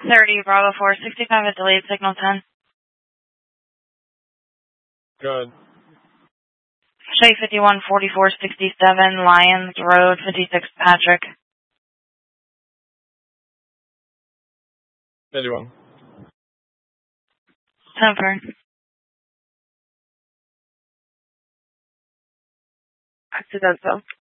30, Bravo 465 at delayed signal 10. Good. Shay 51, 4467, Lyons Road, 56 Patrick. 51. 10 for. Accidental.